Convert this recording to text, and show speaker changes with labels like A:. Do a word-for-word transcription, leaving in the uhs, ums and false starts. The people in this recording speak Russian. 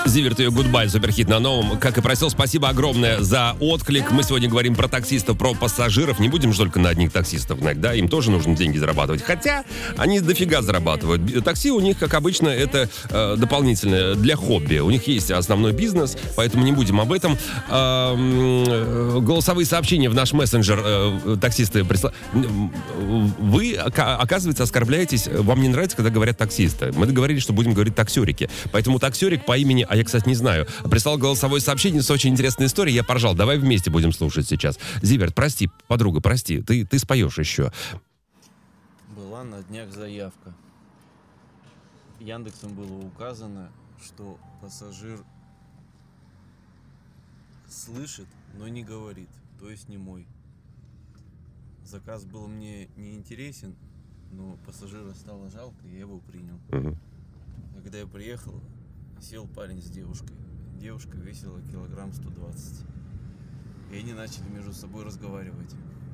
A: Зиверт, ее гудбай, суперхит на новом. Как и просил, спасибо огромное за отклик. Мы сегодня говорим про таксистов, про пассажиров. Не будем же только на одних таксистов гнать, да? Им тоже нужно деньги зарабатывать. Хотя они дофига зарабатывают. Такси у них, как обычно, это э, дополнительное для хобби. У них есть основной бизнес, поэтому не будем об этом. Э, голосовые сообщения в наш мессенджер э, таксисты присла... Вы, оказывается, оскорбляетесь. Вам не нравится, когда говорят таксисты. Мы договорились, что будем говорить таксерики. Поэтому таксерик по имени, а я, кстати, не знаю, прислал голосовое сообщение с очень интересной историей. Я поржал. Давай вместе будем слушать сейчас. Зиверт, прости, подруга, прости. Ты, ты споешь еще.
B: Была на днях заявка. Яндексом было указано, что пассажир слышит, но не говорит, то есть не мой. Заказ был мне не интересен, но пассажира стало жалко, и я его принял.
A: Угу.
B: Когда я приехал, сел парень с девушкой. Девушка весила килограмм сто двадцать. И они начали между собой разговаривать.